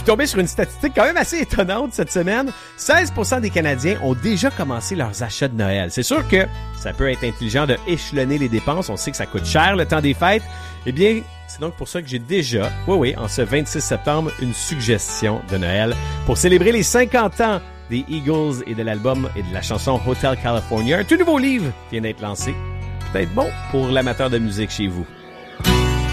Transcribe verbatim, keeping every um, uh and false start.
suis tombé sur une statistique quand même assez étonnante cette semaine. seize pour cent des Canadiens ont déjà commencé leurs achats de Noël. C'est sûr que ça peut être intelligent de échelonner les dépenses. On sait que ça coûte cher le temps des fêtes. Eh bien, c'est donc pour ça que j'ai déjà, oui, oui, en ce vingt-six septembre, une suggestion de Noël pour célébrer les cinquante ans des Eagles et de l'album et de la chanson Hotel California. Un tout nouveau livre vient d'être lancé. Peut-être bon pour l'amateur de musique chez vous.